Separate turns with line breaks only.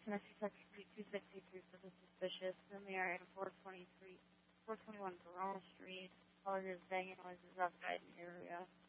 Tennessee Sector 263 for the suspicious. In the area of 421 Corona Street. All of his banging noises outside the area.